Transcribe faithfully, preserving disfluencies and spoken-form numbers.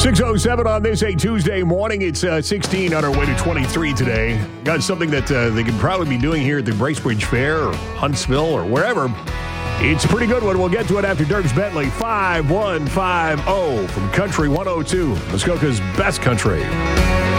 six oh seven on this a Tuesday morning. It's uh, sixteen on our way to twenty-three today. Got something that uh, they could probably be doing here at the Bracebridge Fair or Huntsville or wherever. It's a pretty good one. We'll get to it after Dirks Bentley. five one five oh from Country one oh two, Muskoka's best country.